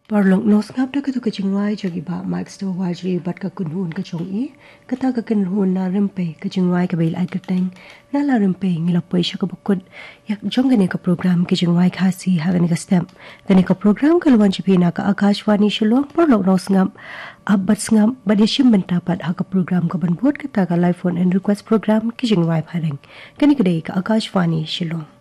Parlok nos ngap da katu kachingwai jagi ba Mike Stow wajri bat ka kunhun ka chongi kata ka kunhun na rempe kachingwai ka bail ai kateng na la rempe ngila poisha ka bukut yak jong gane ka program kachingwai khasi ha gane ka stamp gane ka program ka lawan chipina ka Akashwani Shillong parlok nos ngap abbat ngap badishim bentapat ha ka program ka banbut kata ka live phone and request program kachingwai phareng gane ka dei ka Akashwani Shillong